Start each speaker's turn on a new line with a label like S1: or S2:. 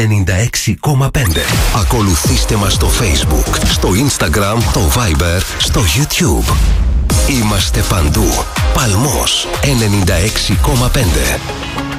S1: 96,5. Ακολουθήστε μας στο Facebook, στο Instagram, το Viber, στο YouTube. Είμαστε παντού. Παλμός 96,5.